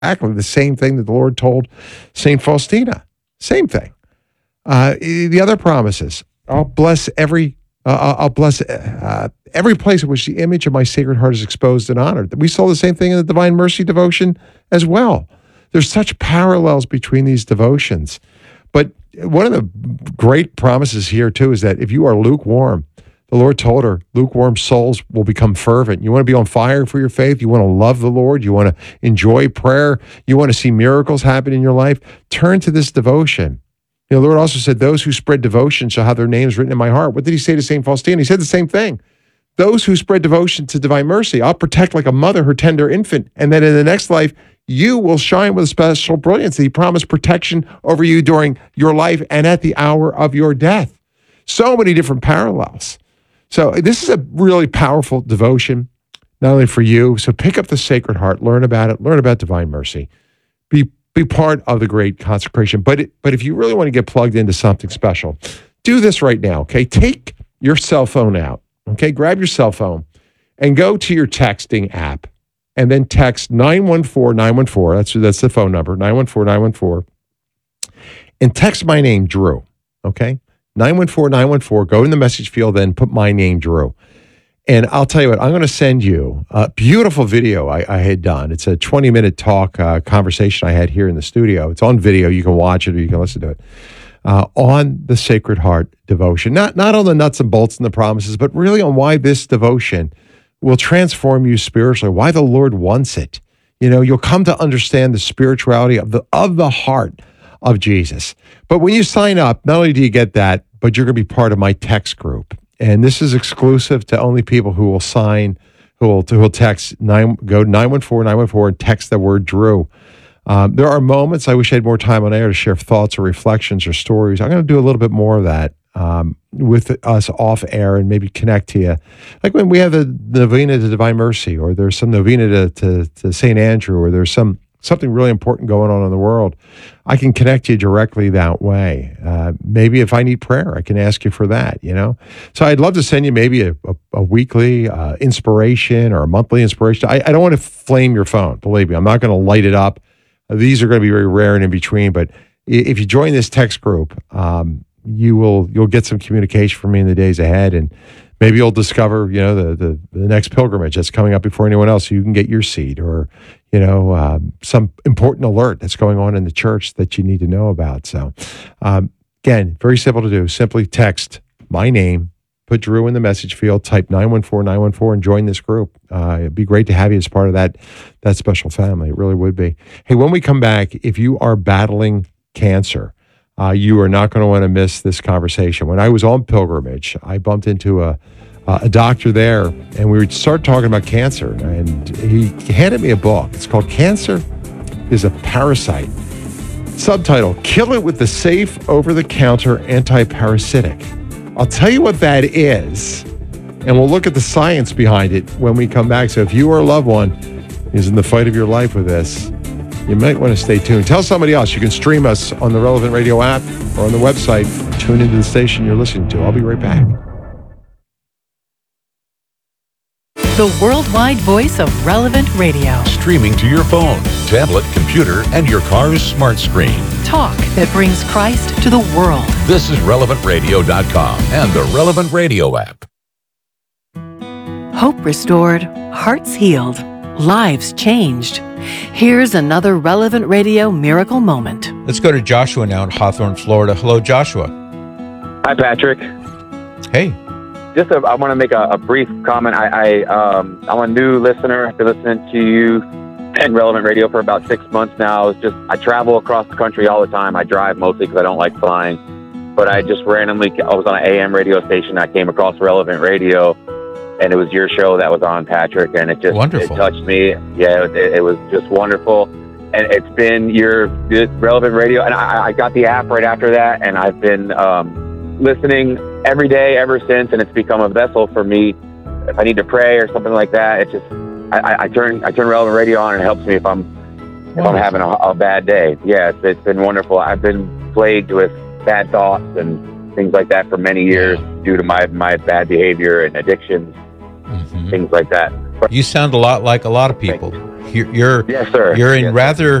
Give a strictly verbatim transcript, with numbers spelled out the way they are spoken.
exactly the same thing that the Lord told Saint Faustina. Same thing. Uh, the other promises, I'll bless every, uh, I'll bless uh, every place in which the image of my Sacred Heart is exposed and honored. We saw the same thing in the Divine Mercy devotion as well. There's such parallels between these devotions. But one of the great promises here, too, is that if you are lukewarm, the Lord told her, lukewarm souls will become fervent. You want to be on fire for your faith? You want to love the Lord? You want to enjoy prayer? You want to see miracles happen in your life? Turn to this devotion. You know, the Lord also said, those who spread devotion shall have their names written in my heart. What did he say to Saint Faustina? He said the same thing. Those who spread devotion to divine mercy, I'll protect like a mother her tender infant. And then in the next life, you will shine with special brilliance. He promised protection over you during your life and at the hour of your death. So many different parallels. So this is a really powerful devotion, not only for you. So pick up the Sacred Heart, learn about it, learn about divine mercy. Be be part of the great consecration. But it, but if you really want to get plugged into something special, do this right now, okay? Take your cell phone out, okay? Grab your cell phone and go to your texting app and then text nine one four nine one four. That's, that's the phone number, nine one four nine one four. And text my name, Drew, okay? nine one four nine one four. Go in the message field, then put my name, Drew. And I'll tell you what, I'm going to send you a beautiful video I, I had done. It's a twenty-minute talk uh, conversation I had here in the studio. It's on video. You can watch it or you can listen to it. Uh, on the Sacred Heart devotion. Not, not on the nuts and bolts and the promises, but really on why this devotion will transform you spiritually, why the Lord wants it. You know, you'll come to understand the spirituality of the of the heart of Jesus. But when you sign up, not only do you get that, but you're going to be part of my text group. And this is exclusive to only people who will sign, who will, who will text, nine, go to nine one four nine one four and text the word Drew. Um, there are moments, I wish I had more time on air to share thoughts or reflections or stories. I'm going to do a little bit more of that um, with us off air and maybe connect to you. Like when we have the novena to Divine Mercy, or there's some novena to, to, to Saint Andrew, or there's some something really important going on in the world, I can connect you directly that way. Uh, maybe if I need prayer, I can ask you for that, you know? So I'd love to send you maybe a, a, a weekly uh, inspiration or a monthly inspiration. I, I don't want to flame your phone, believe me. I'm not going to light it up. These are going to be very rare and in between, but if you join this text group, um, you will, you'll get some communication from me in the days ahead, and maybe you'll discover, you know, the, the, the next pilgrimage that's coming up before anyone else, so you can get your seat, or, you know, um, some important alert that's going on in the church that you need to know about. So, um, again, very simple to do. Simply text my name, put Drew in the message field, type nine one four nine one four, and join this group. Uh, it'd be great to have you as part of that, that special family. It really would be. Hey, when we come back, if you are battling cancer, uh, you are not going to want to miss this conversation. When I was on pilgrimage, I bumped into a Uh, a doctor there, and we would start talking about cancer, and he handed me a book. It's called Cancer is a Parasite. Subtitle, Kill It with the Safe Over-the-Counter Anti-Parasitic. I'll tell you what that is, and we'll look at the science behind it when we come back. So if you or a loved one is in the fight of your life with this, you might want to stay tuned. Tell somebody else. You can stream us on the Relevant Radio app or on the website. Tune into the station you're listening to. I'll be right back. The worldwide voice of Relevant Radio. Streaming to your phone, tablet, computer, and your car's smart screen. Talk that brings Christ to the world. This is relevant radio dot com and the Relevant Radio app. Hope restored, hearts healed, lives changed. Here's another Relevant Radio miracle moment. Let's go to Joshua now in Hawthorne, Florida. Hello, Joshua. Hi, Patrick. Hey. Just a, I want to make a, a brief comment. I, I, um, I'm a new listener. I've been listening to you and Relevant Radio for about six months now. It's just I travel across the country all the time. I drive mostly because I don't like flying. But I just randomly, I was on an A M radio station. I came across Relevant Radio, and it was your show that was on, Patrick, and it just wonderful. It touched me. Yeah, it, it was just wonderful. And it's been your Relevant Radio, and I, I got the app right after that, and I've been um, listening every day ever since, and it's become a vessel for me. If I need to pray or something like that, it just I, I turn I turn Relevant Radio on, and it helps me if I'm if I'm having a, a bad day. Yeah, it's, it's been wonderful. I've been plagued with bad thoughts and things like that for many years due to my my bad behavior and addictions, mm-hmm. things like that. You sound a lot like a lot of people. You're you're, Yes, sir. you're in Yes, sir. rather